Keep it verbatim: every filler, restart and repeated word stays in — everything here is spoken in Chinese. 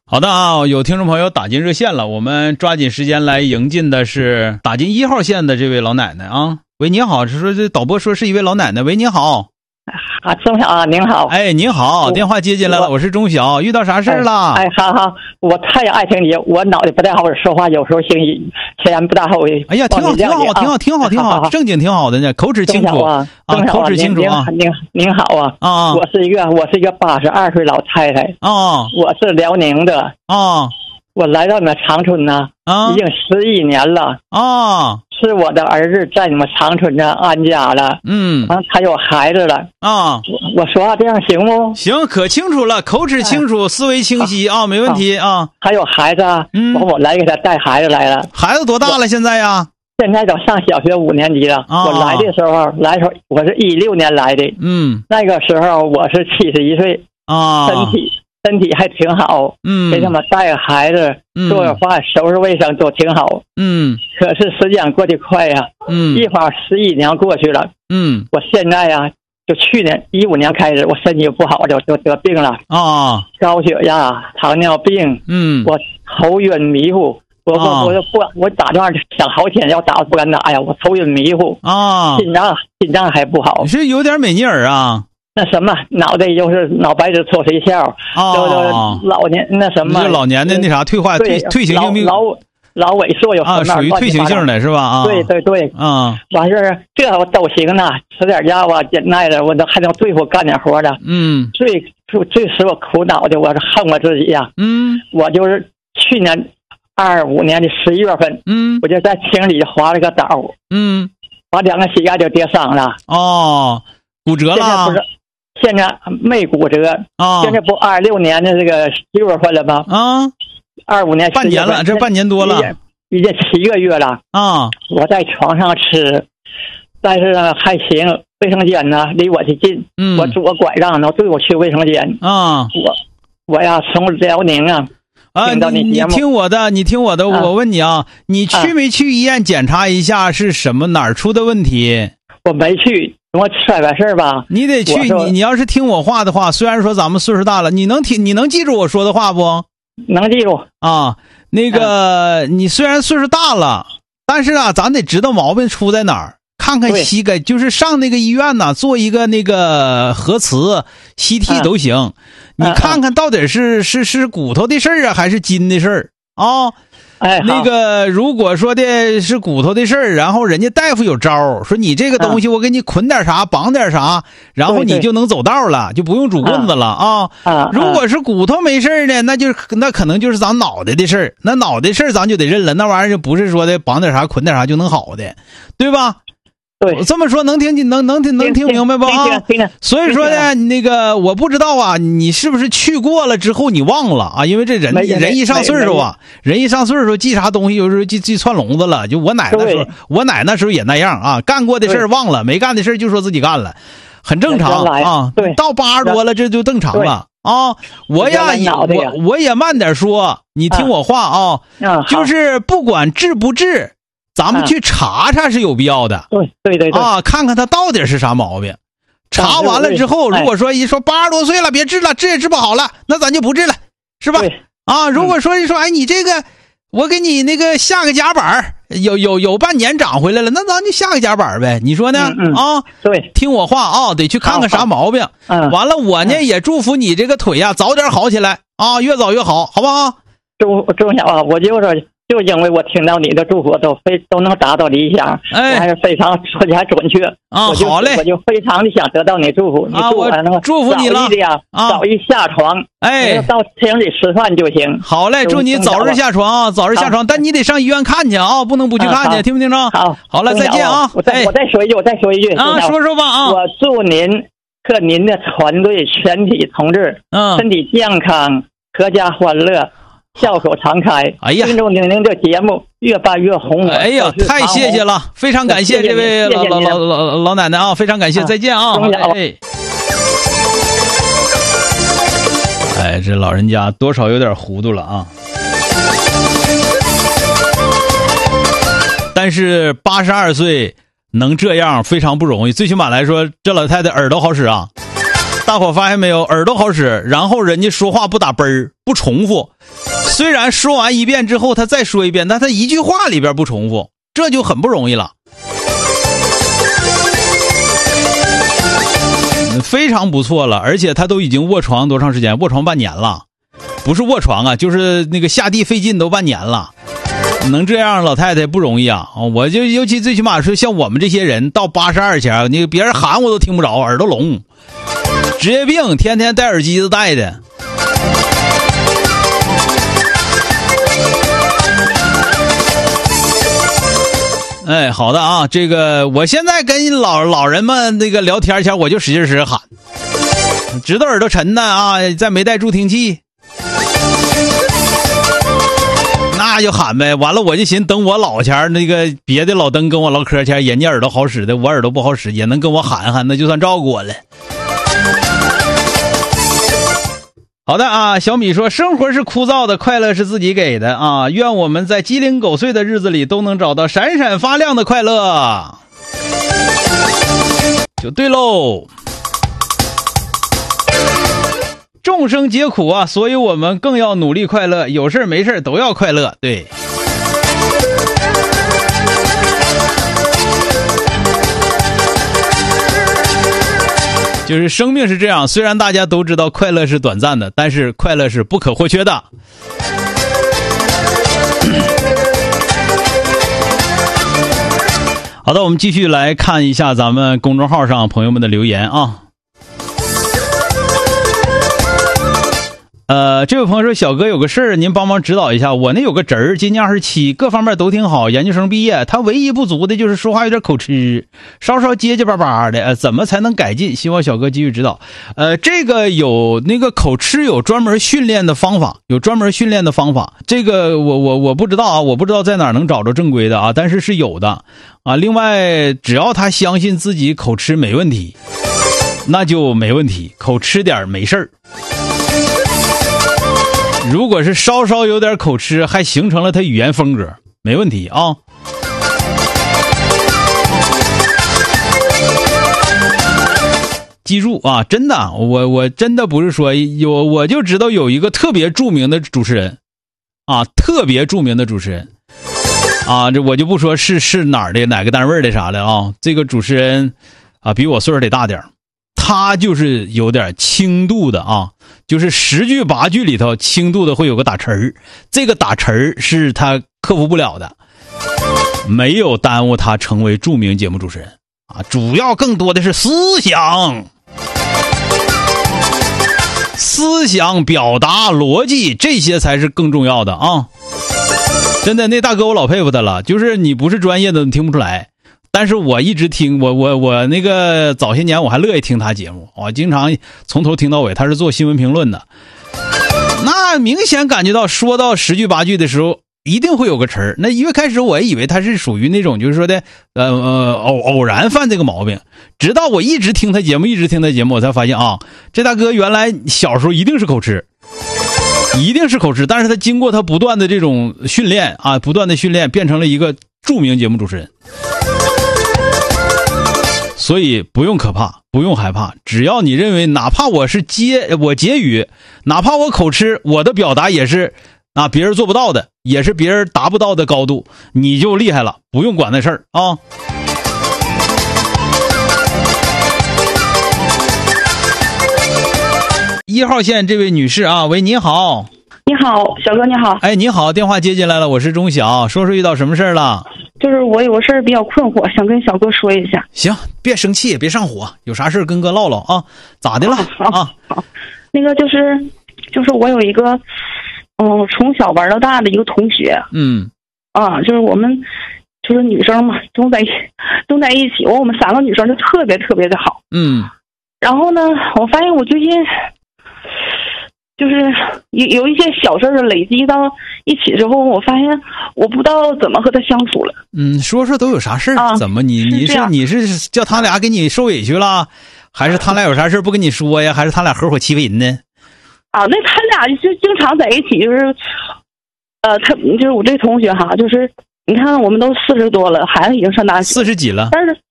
好的啊，有听众朋友打进热线了，我们抓紧时间来迎进的是打进一号线的这位老奶奶啊。喂，您好，是说这导播说是一位老奶奶。喂，您好。 啊，钟晓啊，您好。 哎，您好，电话接进来了，我是钟晓，遇到啥事儿了？ 哎，好好，我太爱听你，我脑袋不太好，说话有时候声音虽然不大好。 哎呀，挺好，挺好，挺好，挺好，挺好，正经挺好的呢，口齿清楚啊， 口齿清楚啊。 您您好啊啊，我是一个我是一个八十二岁老太太啊，我是辽宁的啊，我来到你们长春呢，啊，已经十一年了啊。是我的儿子在你们长春呢安家了，嗯，完他有孩子了啊。我, 我说话这样行不？ 行，可清楚了，口齿清楚，哎、思维清晰啊，没问题啊。 还有孩子，嗯，我来给他带孩子来了。 孩子多大了？现在呀？ 现在都上小学五年级了。啊、我来的时候，来的时候我是一六年来的，嗯，那个时候我是七十一岁啊，身体。身体还挺好，嗯，给他们带个孩子，嗯、做个饭，收拾卫生都挺好，嗯。可是时间过得快呀，嗯，一晃十一年过去了，嗯。我现在呀，就去年一五年开始，我身体不好，就就得病了啊，高血压、糖尿病，嗯，我头晕迷糊，我我我就不我打电话想好天要打不敢打，哎呀，我头晕迷糊啊，心脏心脏还不好， 你是有点美尼尔啊。 那什么，脑袋就是脑白质脱垂效，哦，老年那什么， 老年的那啥退化退退行性病， 老老萎缩有啊，属于退行性的是吧？啊， 对对对， 啊， 完事儿这我都行呢，吃点药啊，忍耐着，我都还能对付干点活的。嗯，最最使我苦恼的，我是恨我自己呀。嗯，我就是去年二五年的十一月份，嗯，我就在井里滑了个倒，嗯，把两个膝盖就跌伤了。 哦，骨折了。 不是。现在没骨折啊！现在不二六年的这个六月份了吗？啊，二五年半年了，这半年多了， 已经七个月了啊！我在床上吃，但是呢还行，卫生间呢离我的近，嗯，我拄个拐杖呢对我去卫生间啊！我我呀从辽宁啊， 啊，你你听我的，你听我的，我问你啊，你去没去医院检查一下是什么哪儿出的问题？ 我没去。我摔完事儿吧， 你得去。你你要是听我话的话，虽然说咱们岁数大了，你能听，你能记住我说的话不？ 能记住啊。那个，嗯、你虽然岁数大了，但是啊，咱得知道毛病出在哪儿。看看膝盖，就是上那个医院呐，做一个那个核磁、C T 都行。嗯、你看看到底是是是骨头的事儿啊，还是筋的事儿啊？ 哎， 那个如果说的是骨头的事儿，然后人家大夫有招说你这个东西我给你捆点啥，绑点啥，然后你就能走道了，就不用拄棍子了啊。啊，如果是骨头没事呢，那就那可能就是咱脑袋的事儿，那脑袋事儿咱就得认了，那玩意儿就不是说的绑点啥捆点啥就能好的，对吧？ 对， 我这么说能听进能能听能听明白不啊？所以说呢，那个我不知道啊，你是不是去过了之后你忘了啊？因为这人人一上岁数啊，人一上岁数记啥东西有时候记记串笼子了。就我奶那时候，我奶那时候也那样啊，干过的事忘了，没干的事就说自己干了，很正常啊。 对， 到八十多了这就正常了啊。我呀，我我也慢点说，你听我话啊，就是不管治不治。咱们去查查是有必要的， 对对对对啊，看看他到底是啥毛病。查完了之后，如果说一说八十多岁了别治了，治也治不好了，那咱就不治了，是吧？啊，如果说一说哎你这个我给你那个下个夹板，有有有半年长回来了，那咱就下个夹板呗，你说呢？ 嗯嗯、 啊， 对， 听我话啊，得去看看啥毛病。嗯，完了我呢、嗯、也祝福你这个腿呀、啊、早点好起来啊，越早越好，好不好？ 祝祝小啊，我就是。就因为我听到你的祝福都非都能达到理想，哎，我还是非常说的还准确啊。好嘞， 我就非常的想得到你祝福，你祝我能祝福你了呀，早一下床， 哎， 到厅里吃饭就行。 好嘞，祝你早日下床啊，早日下床，但你得上医院看去啊，不能不去看去，听不听着？ 好， 好了，再见啊！ 我再我再说一句，我再说一句啊，说说吧啊！ 我祝您和您的团队全体同志，嗯，身体健康，阖家欢乐。笑口常开， 哎呀， 听众您您这节目越办越红， 哎呀，太谢谢了，非常感谢这位老老老老老奶奶啊，非常感谢，再见啊！哎，哎，这老人家多少有点糊涂了啊，但是八十二岁能这样非常不容易，最起码来说，这老太太耳朵好使啊。 大伙发现没有，耳朵好使，然后人家说话不打奔儿，不重复。虽然说完一遍之后他再说一遍，但他一句话里边不重复，这就很不容易了。非常不错了，而且他都已经卧床多长时间？卧床半年了，不是卧床啊，就是那个下地费劲都半年了。能这样老太太不容易啊！我就尤其最起码说像我们这些人到八十二前，你别人喊我都听不着，耳朵聋，职业病，天天戴耳机子戴的。哎，好的啊，这个我现在跟老老人们那个聊天前，我就使劲使喊，知道耳朵沉的啊，再没带助听器。那就喊呗，完了我就寻等我老前那个别的老登跟我唠嗑前，人家耳朵好使的，我耳朵不好使，也能跟我喊喊，那就算照顾我了。好的啊，小米说生活是枯燥的，快乐是自己给的啊！愿我们在鸡零狗碎的日子里都能找到闪闪发亮的快乐，就对喽。众生皆苦啊，所以我们更要努力快乐，有事没事都要快乐。对，就是生命是这样，虽然大家都知道快乐是短暂的，但是快乐是不可或缺的。好的，我们继续来看一下咱们公众号上朋友们的留言啊。呃，这位朋友说，小哥有个事儿，您帮忙指导一下。我那有个侄儿，今年二十七，各方面都挺好，研究生毕业。他唯一不足的就是说话有点口吃，稍稍结结巴巴的，呃，怎么才能改进？希望小哥继续指导。呃，这个有那个口吃有专门训练的方法，有专门训练的方法。这个我我我不知道啊，我不知道在哪儿能找着正规的啊，但是是有的啊。另外，只要他相信自己口吃没问题，那就没问题，口吃点没事儿。如果是稍稍有点口吃，还形成了他语言风格，没问题啊。记住啊，真的，我我真的不是说有，我就知道有一个特别著名的主持人啊，特别著名的主持人啊，这我就不说是是哪儿的哪个单位的啥的啊。这个主持人啊，比我岁数得大点，他就是有点轻度的啊。就是十句八句里头轻度的会有个打词儿，这个打词儿是他克服不了的，没有耽误他成为著名节目主持人啊，主要更多的是思想思想表达逻辑，这些才是更重要的啊。真的，那大哥我老佩服他了，就是你不是专业的你听不出来，但是我一直听，我我我那个早些年我还乐意听他节目，我经常从头听到尾，他是做新闻评论的，那明显感觉到说到十句八句的时候一定会有个词儿。那因为开始我也以为他是属于那种就是说的呃呃偶偶然犯这个毛病，直到我一直听他节目一直听他节目我才发现啊，这大哥原来小时候一定是口吃，一定是口吃，但是他经过他不断的这种训练啊，不断的训练变成了一个著名节目主持人。所以不用可怕，不用害怕，只要你认为哪怕我是结我结语，哪怕我口吃，我的表达也是啊别人做不到的，也是别人达不到的高度，你就厉害了，不用管那事儿啊。一号线这位女士啊，喂，你好。 你好，小哥你好。 哎，你好，电话接进来了，我是钟晓，说说遇到什么事儿了？ 就是我有个事儿比较困惑，想跟小哥说一下。 行，别生气，别上火，有啥事跟哥唠唠啊。咋的了？ 好啊，好，那个就是就是我有一个嗯从小玩到大的一个同学， 嗯啊，就是我们就是女生嘛，都在都在一起，我我们三个女生就特别特别的好， 嗯。 然后呢，我发现我最近就是有有一些小事儿累积到一起之后，我发现我不知道怎么和他相处了。 嗯，说说都有啥事儿、 啊？ 怎么你你是你是叫他俩给你受委屈了，还是他俩有啥事不跟你说呀？还是他俩合伙欺负人呢？ 啊，那他俩就经常在一起，就是，呃，他就是我这同学哈，就是你看我们都四十多了，孩子已经上大学， 四十几了， 但是